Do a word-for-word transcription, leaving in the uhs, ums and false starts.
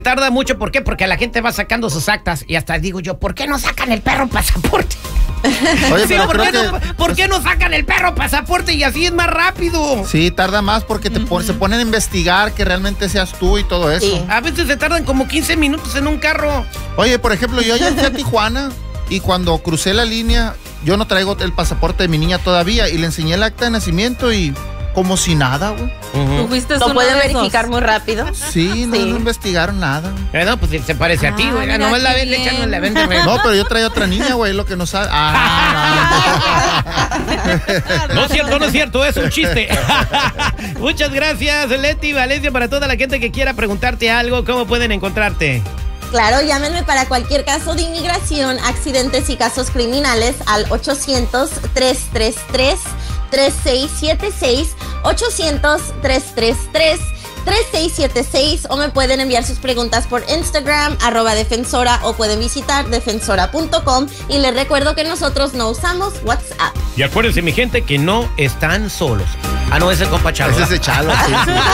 Tarda mucho, ¿por qué? Porque la gente va sacando sus actas y hasta digo yo, ¿por qué no sacan el perro pasaporte? Oye, sí, pero ¿por, creo qué que, no, ¿por qué no sacan el perro pasaporte y así es más rápido? Sí, tarda más porque te pon, se ponen a investigar que realmente seas tú y todo eso. Sí. A veces se tardan como quince minutos en un carro. Oye, por ejemplo, yo ayer fui a Tijuana y cuando crucé la línea, yo no traigo el pasaporte de mi niña todavía y le enseñé el acta de nacimiento y como si nada, güey. Uh-huh. ¿Tú fuiste ¿Lo pueden de verificar esos? muy rápido? Sí, no, Sí. no investigaron nada. Eh, no, pues se parece a ti, Ah, güey. mira Nomás la qué vende, bien. echando la vende, güey. No, pero yo traía otra niña, güey, lo que no sabe. Ah, no. No es cierto, no es cierto, es un chiste. Muchas gracias, Leti, Valencia, para toda la gente que quiera preguntarte algo, ¿cómo pueden encontrarte? Claro, llámenme para cualquier caso de inmigración, accidentes y casos criminales al ochocientos, tres tres tres, tres seis siete seis, ochocientos, tres tres tres, tres seis siete seis, o me pueden enviar sus preguntas por Instagram, arroba defensora, o pueden visitar defensora punto com, y les recuerdo que nosotros no usamos WhatsApp. Y acuérdense, mi gente, que no están solos. Ah, no, es el compa Chalo. Ese es de Chalo, sí, sí.